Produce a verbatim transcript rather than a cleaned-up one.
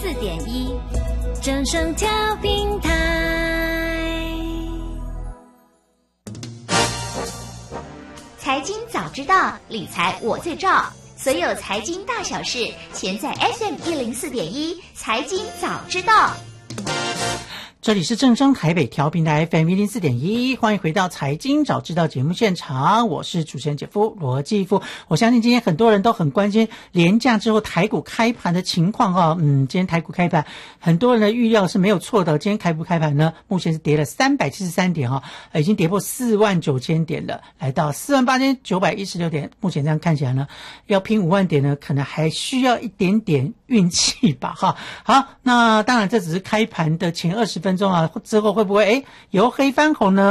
四点一，正声调频台。 财经早知道，理财我最照。所有财经大小事，全在 S M 一零四点一财经早知道。 这里是正声台北调频台 F M 一零四点一，欢迎回到财经早知道节目现场，我是主持人姐夫罗继富。我相信今天很多人都很关心连假之后台股开盘的情况哦。嗯，今天台股开盘，很多人的预料是没有错的。今天台股开盘呢，目前是跌了三百七十三点哈、哦，已经跌破四万九千点了，来到四万八千九百一十六点。目前这样看起来呢，要拼五万点呢，可能还需要一点点运气吧哈。好，那当然这只是开盘的前二十分钟啊，之后会不会诶由黑翻红呢？